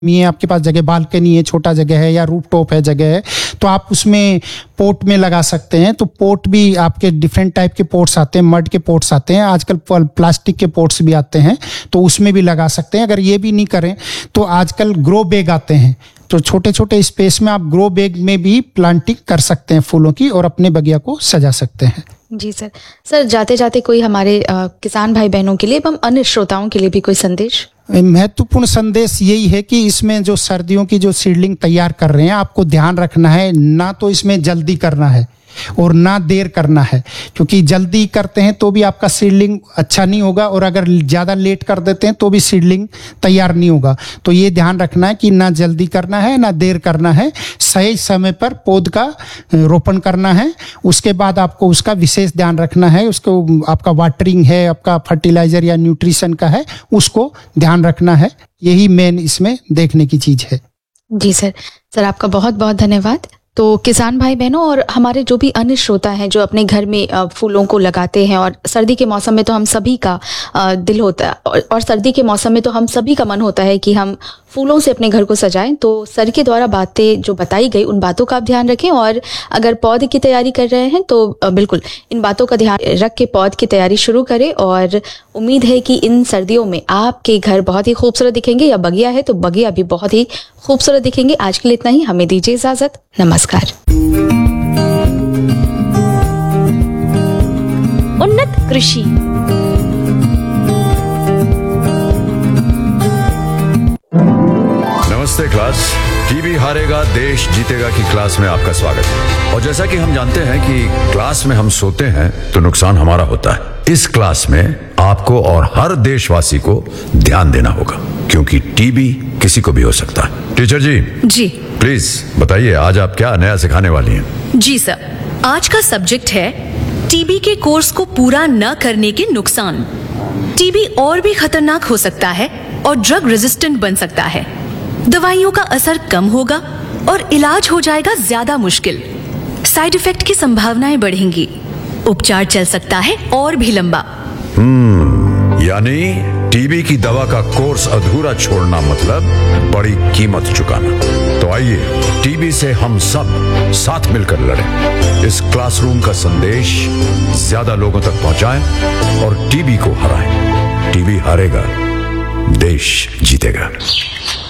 है, आपके पास जगह बालकनी है, छोटा जगह है या रूफ टॉप है जगह है, तो आप उसमें पोट में लगा सकते हैं। तो पोट भी आपके डिफरेंट टाइप के पोट्स आते हैं, मड के पोट्स आते हैं, आजकल प्लास्टिक के पोट्स भी आते हैं, तो उसमें भी लगा सकते हैं। अगर ये भी नहीं करें तो आजकल ग्रो बैग आते हैं, तो छोटे छोटे स्पेस में आप ग्रो बैग में भी प्लांटिंग कर सकते हैं फूलों की और अपने बगिया को सजा सकते हैं। जी सर जाते जाते कोई हमारे किसान भाई बहनों के लिए एवं अन्य श्रोताओं के लिए भी कोई संदेश? महत्वपूर्ण संदेश यही है कि इसमें जो सर्दियों की जो सीडलिंग तैयार कर रहे हैं, आपको ध्यान रखना है, ना तो इसमें जल्दी करना है और ना देर करना है, क्योंकि जल्दी करते हैं तो भी आपका सीडलिंग अच्छा नहीं होगा और अगर ज़्यादा लेट कर देते हैं तो भी सीडलिंग तैयार नहीं होगा। तो ये ध्यान रखना है कि ना जल्दी करना है ना देर करना है, सही समय पर पौध का रोपण करना है। उसके बाद आपको उसका विशेष ध्यान रखना है, उसको आपका वाटरिंग है, आपका फर्टिलाइजर या न्यूट्रिशन का है, उसको ध्यान रखना है। यही मेन इसमें देखने की चीज़ है। जी सर आपका बहुत बहुत धन्यवाद। तो किसान भाई बहनों और हमारे जो भी अन्य श्रोता हैं जो अपने घर में फूलों को लगाते हैं, और सर्दी के मौसम में तो हम सभी का दिल होता है और सर्दी के मौसम में तो हम सभी का मन होता है कि हम फूलों से अपने घर को सजाएं। तो सर के द्वारा बातें जो बताई गई उन बातों का आप ध्यान रखें, और अगर पौध की तैयारी कर रहे हैं तो बिल्कुल इन बातों का ध्यान रख के पौध की तैयारी शुरू करें। और उम्मीद है कि इन सर्दियों में आपके घर बहुत ही खूबसूरत दिखेंगे, या बगिया है तो बगिया भी बहुत ही खूबसूरत दिखेंगे। आज के लिए इतना ही, हमें दीजिए इजाजत, नमस्कार। उन्नत कृषि। नमस्ते क्लास, टीबी हारेगा देश जीतेगा की क्लास में आपका स्वागत है। और जैसा कि हम जानते हैं कि क्लास में हम सोते हैं तो नुकसान हमारा होता है। इस क्लास में आपको और हर देशवासी को ध्यान देना होगा, क्योंकि टीबी किसी को भी हो सकता है। टीचर जी प्लीज बताइए, आज आप क्या नया सिखाने वाली हैं? जी सर, आज का सब्जेक्ट है टीबी के कोर्स को पूरा न करने के नुकसान। टीबी और भी खतरनाक हो सकता है और ड्रग रेजिस्टेंट बन सकता है। दवाइयों का असर कम होगा और इलाज हो जाएगा ज्यादा मुश्किल। साइड इफेक्ट की संभावनाएं बढ़ेंगी। उपचार चल सकता है और भी लंबा। यानी टीबी की दवा का कोर्स अधूरा छोड़ना मतलब बड़ी कीमत चुकाना। तो आइए टीबी से हम सब साथ मिलकर लड़ें। इस क्लासरूम का संदेश ज्यादा लोगों तक पहुंचाएं और टीबी को हराएं। टीबी हारेगा, देश जीतेगा।